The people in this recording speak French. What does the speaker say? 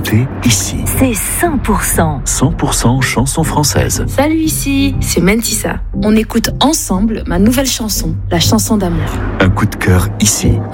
écoutez ici. C'est 100%. 100% chansons françaises. Salut, ici, c'est Mentissa. On écoute ensemble ma nouvelle chanson, la chanson d'amour. Un coup de cœur ici.